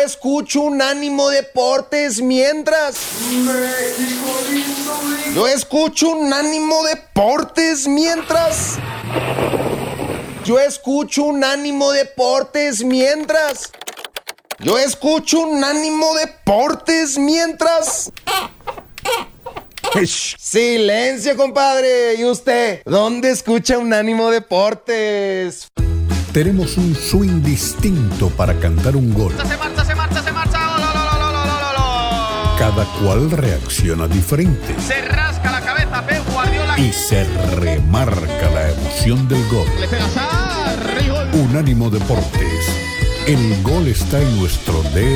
Yo escucho Unánimo Deportes mientras. Yo escucho Unánimo Deportes mientras. Yo escucho Unánimo Deportes mientras. Yo escucho Unánimo Deportes mientras. Silencio, compadre. ¿Y usted? ¿Dónde escucha Unánimo Deportes? Tenemos un swing distinto para cantar un gol. Se marcha. Cada cual reacciona diferente. Se rasca la cabeza Pep Guardiola. Y se remarca la emoción del gol. Le pega Sarri, gol. Unánimo Deportes. El gol está en nuestro